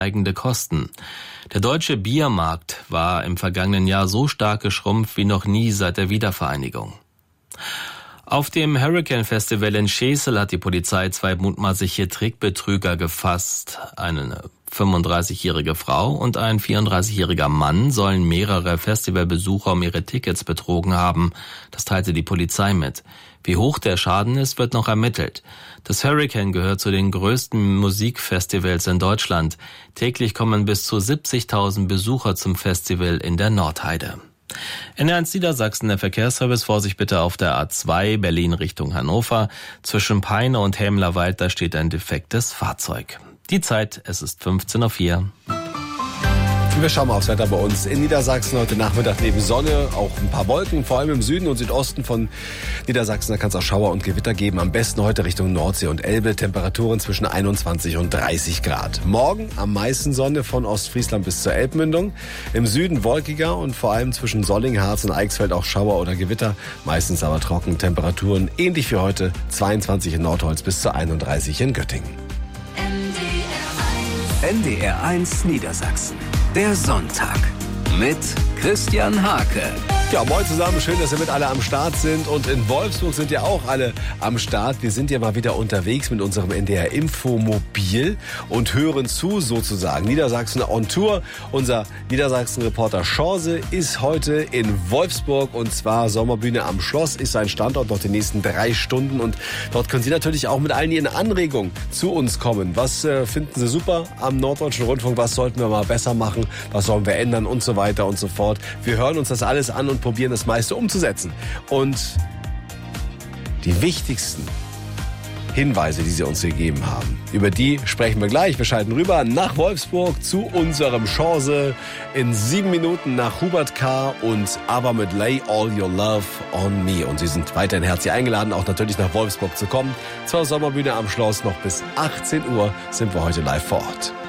steigende Kosten. Der deutsche Biermarkt war im vergangenen Jahr so stark geschrumpft wie noch nie seit der Wiedervereinigung. Auf dem Hurricane Festival in Schesel hat die Polizei 2 mutmaßliche Trickbetrüger gefasst. Eine 35-jährige Frau und ein 34-jähriger Mann sollen mehrere Festivalbesucher um ihre Tickets betrogen haben. Das teilte die Polizei mit. Wie hoch der Schaden ist, wird noch ermittelt. Das Hurricane gehört zu den größten Musikfestivals in Deutschland. Täglich kommen bis zu 70.000 Besucher zum Festival in der Nordheide. NDR1 Niedersachsen, der Verkehrsservice, Vorsicht bitte auf der A2 Berlin Richtung Hannover. Zwischen Peine und Helmlerwald, da steht ein defektes Fahrzeug. Die Zeit, es ist 15:04 Uhr. Wir schauen mal aufs Wetter bei uns in Niedersachsen. Heute Nachmittag neben Sonne, auch ein paar Wolken, vor allem im Süden und Südosten von Niedersachsen. Da kann es auch Schauer und Gewitter geben. Am besten heute Richtung Nordsee und Elbe. Temperaturen zwischen 21 und 30 Grad. Morgen am meisten Sonne von Ostfriesland bis zur Elbmündung. Im Süden wolkiger und vor allem zwischen Solling, Harz und Eichsfeld auch Schauer oder Gewitter. Meistens aber trocken. Temperaturen ähnlich wie heute. 22 in Nordholz bis zu 31 in Göttingen. NDR1 Niedersachsen. Der Sonntag mit Christian Hake. Ja, moin zusammen, schön, dass ihr mit alle am Start sind. Und in Wolfsburg sind ja auch alle am Start. Wir sind ja mal wieder unterwegs mit unserem NDR-Infomobil und hören zu sozusagen. Niedersachsen on Tour. Unser Niedersachsen-Reporter Schorse ist heute in Wolfsburg und zwar Sommerbühne am Schloss ist sein Standort noch die nächsten 3 Stunden. Und dort können Sie natürlich auch mit allen Ihren Anregungen zu uns kommen. Was finden Sie super am Norddeutschen Rundfunk? Was sollten wir mal besser machen? Was sollen wir ändern und so weiter und so fort? Wir hören uns das alles an und probieren das meiste umzusetzen. Und die wichtigsten Hinweise, die Sie uns gegeben haben, über die sprechen wir gleich. Wir schalten rüber nach Wolfsburg zu unserem Chance in 7 Minuten nach Hubert K. und ABBA mit Lay All Your Love on Me. Und Sie sind weiterhin herzlich eingeladen, auch natürlich nach Wolfsburg zu kommen. Zur Sommerbühne am Schloss noch bis 18 Uhr sind wir heute live vor Ort.